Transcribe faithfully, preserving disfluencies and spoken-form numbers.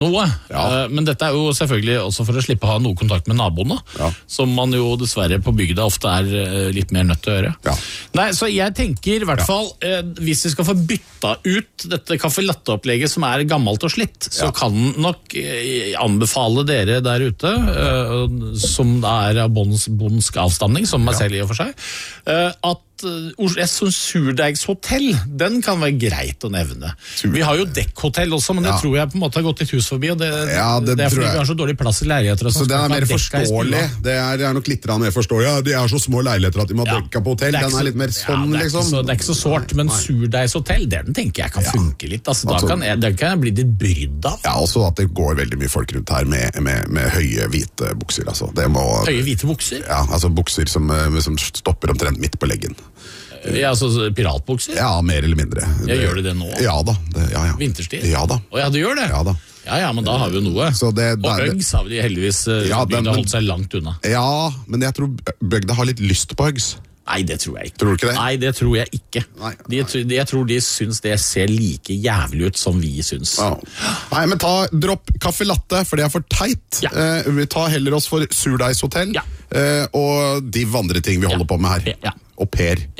Noe, ja. uh, men dette er jo selvfølgelig også for å slippe å ha noe kontakt med naboene, ja. Som man jo dessverre på bygda ofte er uh, litt mer nødt til å gjøre. Ja. Nei, så jeg tenker i hvert fall, uh, hvis vi skal få bytta ut dette kaffe latte-opplegget som er gammelt og slitt, så ja. Kan nok uh, anbefale dere der ute, uh, som er av bondsk avstamning, som meg ja. Selv i og for seg, uh, at jeg synes surdeigshotell, den kan være greit å nevne. Sur. Vi har jo dekkhotell også, men det ja. Tror jeg på en måte har gått litt hus forbi, og det, ja, det, det er fordi vi har så dårlig plass i leiligheter. Så det er mer forståelig. Det er, det er nok litt mer forståelig. Ja, de er så små leiligheter at de må ha ja. Dekka på hotell. Den er litt mer sånn, ja, det liksom. Så, det er ikke så sårt, men surdeigshotell, den tenker jeg kan ja. Funke litt. Altså, altså, da kan jeg, den kan jeg bli litt brydd av. Ja, også at det går veldig mye folk rundt her med, med, med høye, hvite bukser. Altså. Det må, høye, hvite bukser? Ja, altså bukser som, som stopper omtrent midt på leggen. Ja, altså piratbukser? Ja, mer eller mindre. Ja, gjør du det nå? Ja da. Det, ja, ja. Vinterstid? Ja da. Å ja, du gjør det? Ja da. Ja, ja, men da har vi jo noe. Det, og Uggs har vi heldigvis ja, den, har holdt seg langt unna. Ja, men jeg tror Bøgda har litt lyst på Uggs. Nei, det tror jeg ikke. Tror du ikke det? Nei, det tror jeg ikke. Nei, nei. De, jeg tror de syns det ser like jævlig ut som vi syns. Ja. Nei, men ta, dropp kaffe latte, for det er for teit. Ja. Eh, vi tar heller oss for surdeigshotell, ja. eh, og de andre ting vi holder ja. På med her. Ja. Og Per.